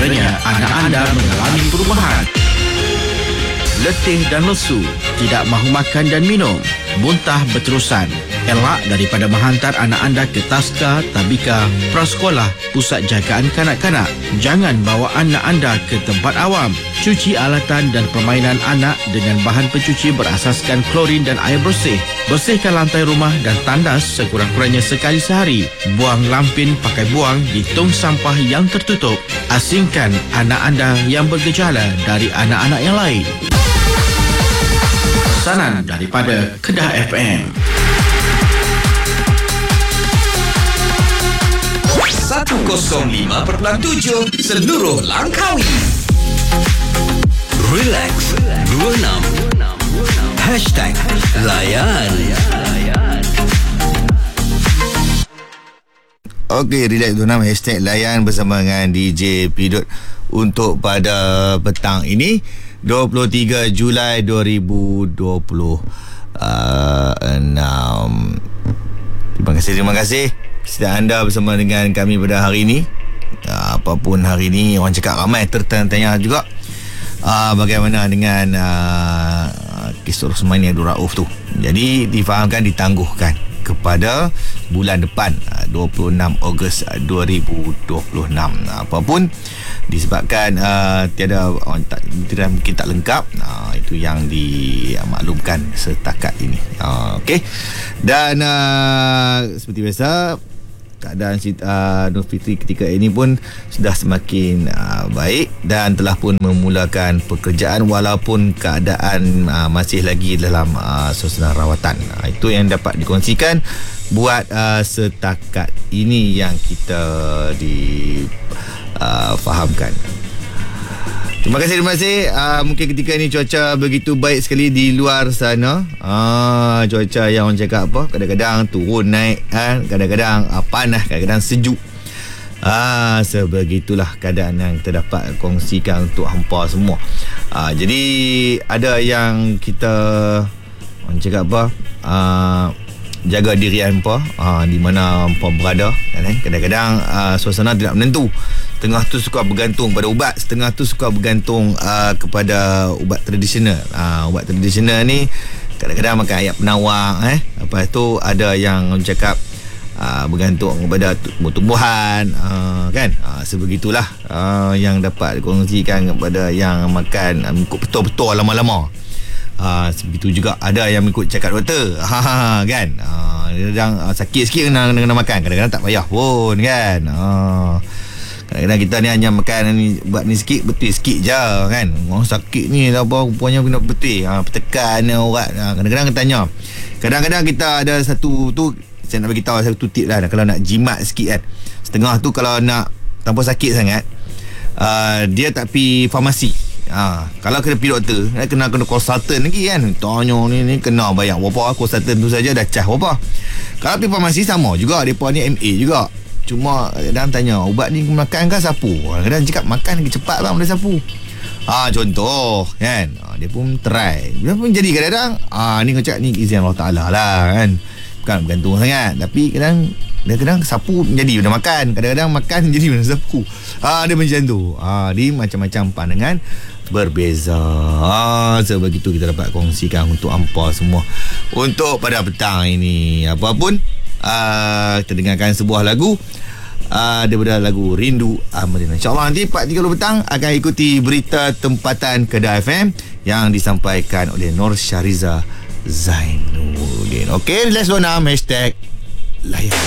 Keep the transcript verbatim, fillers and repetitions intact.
Sekiranya anak anda mengalami perubahan, letih dan lesu, tidak mahu makan dan minum, muntah berterusan, elak daripada menghantar anak anda ke taska, tabika, prasekolah, pusat jagaan kanak-kanak. Jangan bawa anak anda ke tempat awam. Cuci alatan dan permainan anak dengan bahan pencuci berasaskan klorin dan air bersih. Bersihkan lantai rumah dan tandas sekurang-kurangnya sekali sehari. Buang lampin pakai buang di tong sampah yang tertutup. Asingkan anak anda yang bergejala dari anak-anak yang lain. Pesanan daripada Kedah F M. seratus lima perpuluhan tujuh seluruh Langkawi. Relax dua puluh enam Hashtag Layan. Okey, Relax dua puluh enam Hashtag Layan bersama dengan D J Pidot untuk pada petang ini dua puluh tiga Julai dua ribu dua puluh enam. Terima kasih, terima kasih kesedia anda bersama dengan kami pada hari ini. Uh, apapun hari ini, orang cakap ramai tertanya-tanya juga uh, bagaimana dengan uh, kes Rosmani Abdul Rauf tu. Jadi difahamkan, ditangguhkan kepada bulan depan, uh, dua puluh enam Ogos dua ribu dua puluh enam. Uh, apapun disebabkan uh, tiada uh, tak, tidak mungkin tak lengkap, uh, itu yang dimaklumkan setakat ini. Uh, Okey, dan uh, seperti biasa, keadaan uh, Nur Fitri ketika ini pun sudah semakin uh, baik dan telah pun memulakan pekerjaan walaupun keadaan uh, masih lagi dalam uh, suasana rawatan. Uh, itu yang dapat dikongsikan buat uh, setakat ini yang kita difahamkan. Uh, Terima kasih, terima kasih. Uh, mungkin ketika ini cuaca begitu baik sekali di luar sana. Uh, cuaca yang orang cakap apa, kadang-kadang turun naik, kan? Kadang-kadang uh, panas, kadang-kadang sejuk. Ah, sebegitulah keadaan yang kita dapat kongsikan untuk hampa semua. Uh, jadi ada yang kita orang cakap apa, uh, jaga diri hampa, uh, di mana hampa berada, kan? Kadang-kadang uh, suasana tidak menentu. Setengah tu suka bergantung pada ubat, setengah tu suka bergantung uh, kepada ubat tradisional. Uh, ubat tradisional ni kadang-kadang makan ayam penawar, eh. Lepas tu ada yang cakap uh, bergantung kepada tumbuh-tumbuhan, uh, kan. Uh, sebegitulah uh, yang dapat dikongsikan kepada yang makan uh, ikut betul-betul lama-lama. Uh, begitu juga ada yang ikut cakap doktor, ha, kan. Uh, kadang uh, sakit sikit kena, kena, kena makan, kadang-kadang tak payah pun, kan. Uh, Kadang-kadang kita ni hanya makan ni, buat ni sikit, betul sikit je, kan. Orang sakit ni apa, rupanya kena betul, ha, pertekan urat. Ha, kadang-kadang kita tanya, kadang-kadang kita ada satu tu, saya nak bagi tahu satu tip lah, kalau nak jimat sikit kan, setengah tu kalau nak tanpa sakit sangat, uh, dia tak pergi farmasi. Ha, kalau kena pergi doktor, kena kena konsultan lagi, kan. Tanya ni ni kena bayar berapa, konsultan tu saja dah cah berapa. Kalau pergi farmasi sama juga, depa ni M A juga. Cuma kadang tanya, ubat ni makan kan sapu. Kadang cakap makan lagi cepat bang boleh sapu. Ah, contoh, kan. Ah, dia pun try. Dia pun jadi kadang-kadang, ah, ni kau cakap ni izin Allah Ta'ala lah, kan. Bukan bergantung sangat. Tapi kadang, kadang-kadang sapu jadi benda makan. Kadang-kadang makan jadi benda sapu. Ah, dia macam tu. Ah, dia macam-macam pandangan berbeza. Ah, sebegitu kita dapat kongsikan untuk hampa semua. Untuk pada petang ini, apapun, Uh, kita dengarkan sebuah lagu uh, daripada lagu Rindu Amarina. InsyaAllah nanti empat tiga puluh petang akan ikuti berita tempatan Kedah F M yang disampaikan oleh Nur Syariza Zainuddin. Okey, let's go now. Hashtag Layan.